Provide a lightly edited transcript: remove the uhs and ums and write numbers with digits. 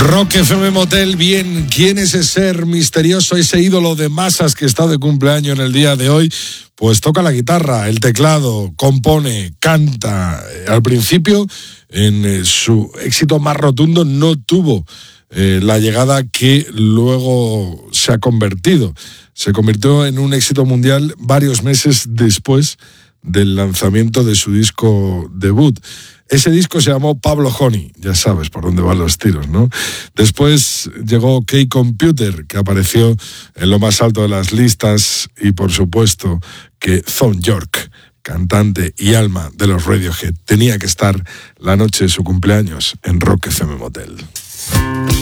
Rock FM Motel, bien, ¿quién es ese ser misterioso, ese ídolo de masas que está de cumpleaños en el día de hoy? Pues toca la guitarra, el teclado, compone, canta. Al principio, en su éxito más rotundo, no tuvo la llegada que luego se ha convertido. Se convirtió en un éxito mundial varios meses después del lanzamiento de su disco debut. Ese disco se llamó Pablo Honey, ya sabes por dónde van los tiros, ¿no? Después llegó K-Computer, que apareció en lo más alto de las listas, y por supuesto que Thom Yorke, cantante y alma de los Radiohead, tenía que estar la noche de su cumpleaños en Rock FM Motel.